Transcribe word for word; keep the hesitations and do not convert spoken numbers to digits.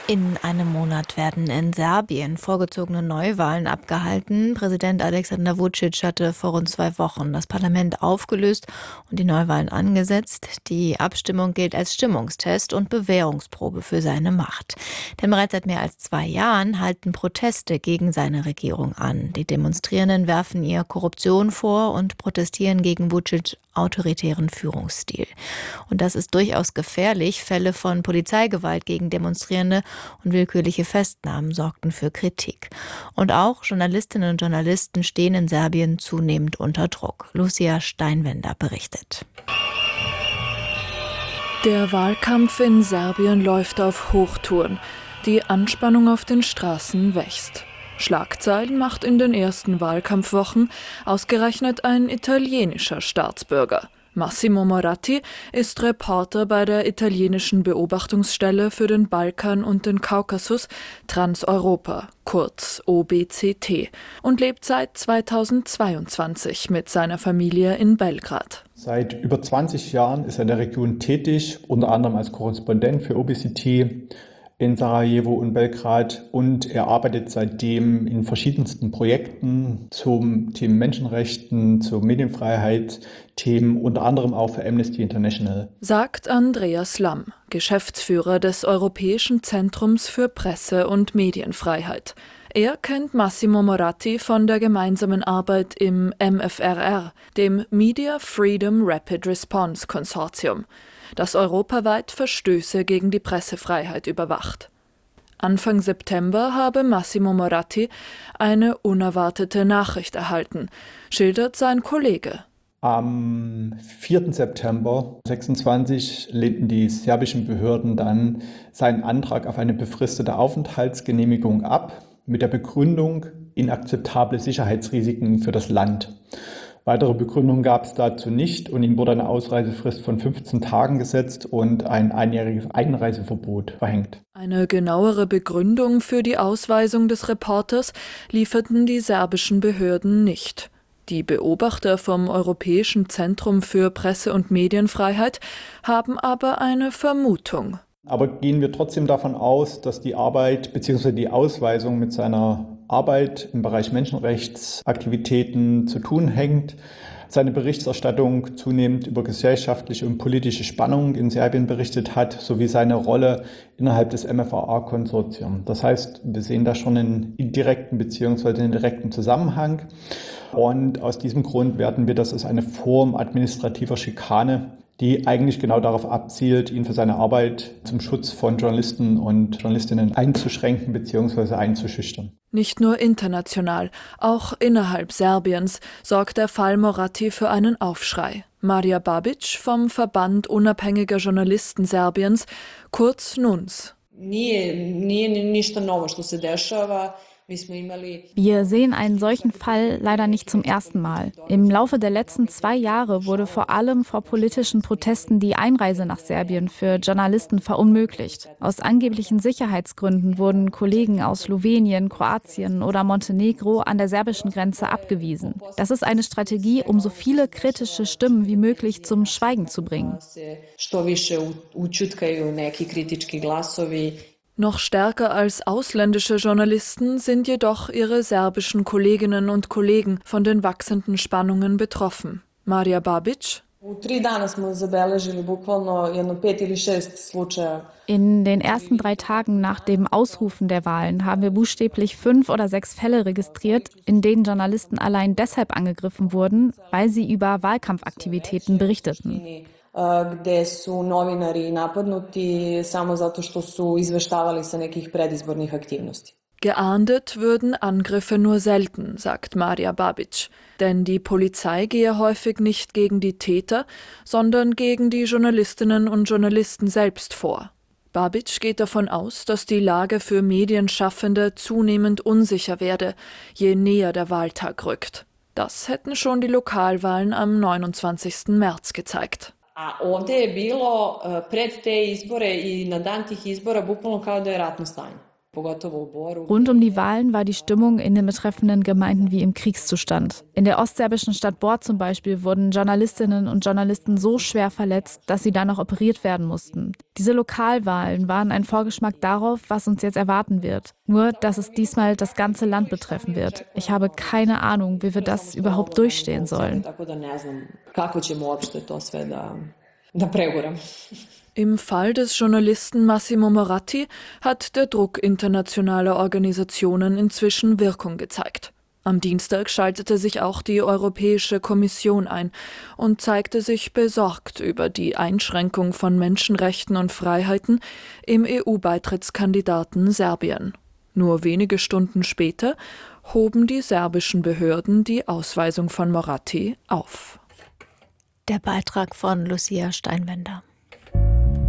In einem Monat werden in Serbien vorgezogene Neuwahlen abgehalten. Präsident Aleksandar Vučić hatte vor rund zwei Wochen das Parlament aufgelöst und die Neuwahlen angesetzt. Die Abstimmung gilt als Stimmungstest und Bewährungsprobe für seine Macht. Denn bereits seit mehr als zwei Jahren halten Proteste gegen seine Regierung an. Die Demonstrierenden werfen ihr Korruption vor und protestieren gegen Vučić' autoritären Führungsstil. Und das ist durchaus gefährlich. Fälle von Polizeigewalt gegen Demonstrierende und willkürliche Festnahmen sorgten für Kritik. Und auch Journalistinnen und Journalisten stehen in Serbien zunehmend unter Druck. Lucia Steinwender berichtet. Der Wahlkampf in Serbien läuft auf Hochtouren. Die Anspannung auf den Straßen wächst. Schlagzeilen macht in den ersten Wahlkampfwochen ausgerechnet ein italienischer Staatsbürger. Massimo Moratti ist Reporter bei der italienischen Beobachtungsstelle für den Balkan und den Kaukasus Transeuropa, kurz O B C T, und lebt seit zweitausendzweiundzwanzig mit seiner Familie in Belgrad. Seit über zwanzig Jahren ist er in der Region tätig, unter anderem als Korrespondent für O B C T in Sarajevo und Belgrad, und er arbeitet seitdem in verschiedensten Projekten zum Thema Menschenrechten, zur Medienfreiheit, Themen unter anderem auch für Amnesty International. Sagt Andreas Lamm, Geschäftsführer des Europäischen Zentrums für Presse- und Medienfreiheit. Er kennt Massimo Moratti von der gemeinsamen Arbeit im M F R R, dem Media Freedom Rapid Response Consortium, das europaweit Verstöße gegen die Pressefreiheit überwacht. Anfang September habe Massimo Moratti eine unerwartete Nachricht erhalten, schildert sein Kollege. Am vierten September sechsundzwanzig lehnten die serbischen Behörden dann seinen Antrag auf eine befristete Aufenthaltsgenehmigung ab, mit der Begründung inakzeptable Sicherheitsrisiken für das Land. Weitere Begründungen gab es dazu nicht und ihm wurde eine Ausreisefrist von fünfzehn Tagen gesetzt und ein einjähriges Einreiseverbot verhängt. Eine genauere Begründung für die Ausweisung des Reporters lieferten die serbischen Behörden nicht. Die Beobachter vom Europäischen Zentrum für Presse- und Medienfreiheit haben aber eine Vermutung. Aber gehen wir trotzdem davon aus, dass die Arbeit bzw. die Ausweisung mit seiner Arbeit im Bereich Menschenrechtsaktivitäten zu tun hängt. Seine Berichterstattung zunehmend über gesellschaftliche und politische Spannungen in Serbien berichtet hat, sowie seine Rolle innerhalb des M F R A-Konsortiums. Das heißt, wir sehen da schon einen indirekten bzw. einen direkten Zusammenhang. Und aus diesem Grund werten wir das als eine Form administrativer Schikane, die eigentlich genau darauf abzielt, ihn für seine Arbeit zum Schutz von Journalisten und Journalistinnen einzuschränken bzw. einzuschüchtern. Nicht nur international, auch innerhalb Serbiens sorgt der Fall Moratti für einen Aufschrei. Marija Babić vom Verband unabhängiger Journalisten Serbiens, kurz N U N S. Wir sehen einen solchen Fall leider nicht zum ersten Mal. Im Laufe der letzten zwei Jahre wurde vor allem vor politischen Protesten die Einreise nach Serbien für Journalisten verunmöglicht. Aus angeblichen Sicherheitsgründen wurden Kollegen aus Slowenien, Kroatien oder Montenegro an der serbischen Grenze abgewiesen. Das ist eine Strategie, um so viele kritische Stimmen wie möglich zum Schweigen zu bringen. Noch stärker als ausländische Journalisten sind jedoch ihre serbischen Kolleginnen und Kollegen von den wachsenden Spannungen betroffen. Marija Babić: In den ersten drei Tagen nach dem Ausrufen der Wahlen haben wir buchstäblich fünf oder sechs Fälle registriert, in denen Journalisten allein deshalb angegriffen wurden, weil sie über Wahlkampfaktivitäten berichteten. gde su novinari napadnuti samo zato što su izveštavali sa nekih predizbornih aktivnosti. Geahndet würden Angriffe nur selten, sagt Marija Babić, denn die Polizei gehe häufig nicht gegen die Täter, sondern gegen die Journalistinnen und Journalisten selbst vor. Babić geht davon aus, dass die Lage für Medienschaffende zunehmend unsicher werde, je näher der Wahltag rückt. Das hätten schon die Lokalwahlen am neunundzwanzigsten März gezeigt. A ovdje je bilo pred te izbore i na dan tih izbora bukvalno kao da je ratno stanje. Rund um die Wahlen war die Stimmung in den betreffenden Gemeinden wie im Kriegszustand. In der ostserbischen Stadt Bor zum Beispiel wurden Journalistinnen und Journalisten so schwer verletzt, dass sie dann noch operiert werden mussten. Diese Lokalwahlen waren ein Vorgeschmack darauf, was uns jetzt erwarten wird. Nur, dass es diesmal das ganze Land betreffen wird. Ich habe keine Ahnung, wie wir das überhaupt durchstehen sollen. Im Fall des Journalisten Massimo Moratti hat der Druck internationaler Organisationen inzwischen Wirkung gezeigt. Am Dienstag schaltete sich auch die Europäische Kommission ein und zeigte sich besorgt über die Einschränkung von Menschenrechten und Freiheiten im E U-Beitrittskandidaten Serbien. Nur wenige Stunden später hoben die serbischen Behörden die Ausweisung von Moratti auf. Der Beitrag von Lucia Steinwender.